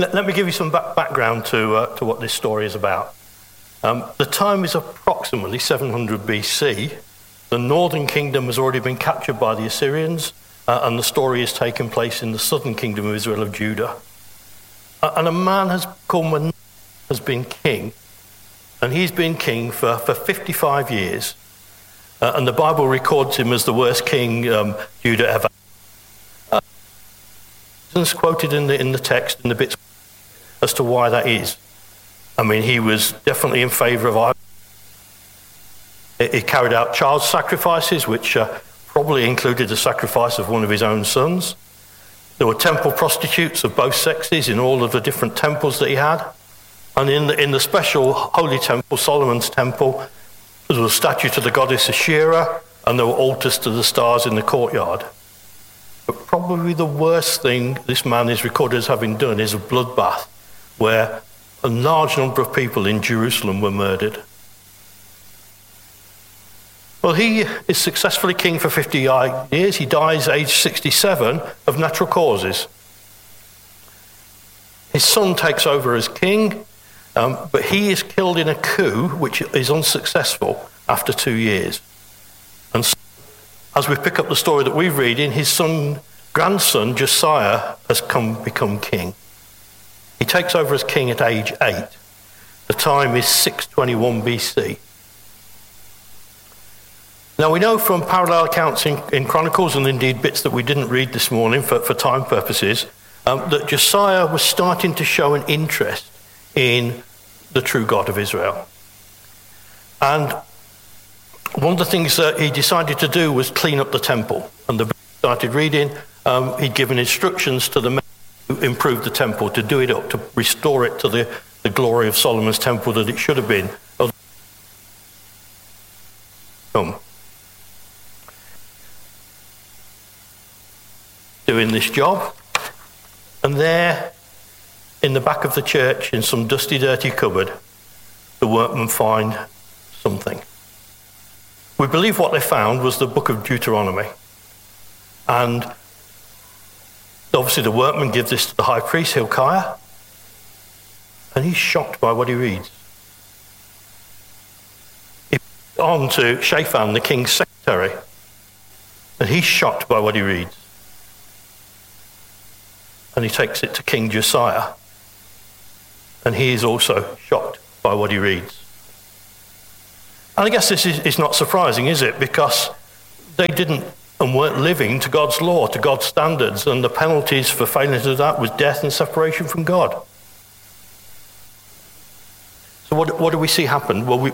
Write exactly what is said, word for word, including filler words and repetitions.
Let, let me give you some back, background to, uh, to what this story is about. Um, the time is approximately seven hundred B C. The northern kingdom has already been captured by the Assyrians, uh, and the story is taking place in the southern kingdom of Israel of Judah. Uh, and a man has called Manasseh has been king, and he's been king for, for fifty-five years. Uh, and the Bible records him as the worst king um, Judah ever had. Uh, it's quoted in the, in the text, in the bits, as to why that is. I mean, he was definitely in favour of idols. He carried out child sacrifices, which uh, probably included the sacrifice of one of his own sons. There were temple prostitutes of both sexes in all of the different temples that he had. And in the, in the special holy temple, Solomon's temple, there was a statue to the goddess Asherah, and there were altars to the stars in the courtyard. But probably the worst thing this man is recorded as having done is a bloodbath, where a large number of people in Jerusalem were murdered. Well, he is successfully king for fifty years. He dies aged sixty-seven of natural causes. His son takes over as king, um, but he is killed in a coup which is unsuccessful after two years. And so, as we pick up the story that we're reading, his son, grandson Josiah has come become king. He takes over as king at age eight. The time is six twenty-one B C. Now we know from parallel accounts in, in Chronicles, and indeed bits that we didn't read this morning for, for time purposes, um, that Josiah was starting to show an interest in the true God of Israel. And one of the things that he decided to do was clean up the temple. And the started reading, um, he'd given instructions to the men to improve the temple, to do it up, to restore it to the, the glory of Solomon's temple that it should have been. Come. Doing this job, and there in the back of the church, in some dusty, dirty cupboard, the workmen find something. We believe what they found was the book of Deuteronomy, and obviously the workmen give this to the high priest Hilkiah, and he's shocked by what he reads. He puts it on to Shaphan, the king's secretary, and he's shocked by what he reads. And he takes it to King Josiah, and he is also shocked by what he reads. And I guess this is, is not surprising, is it? Because they didn't and weren't living to God's law, to God's standards, and the penalties for failing to do that was death and separation from God. So what, what do we see happen? Well, we,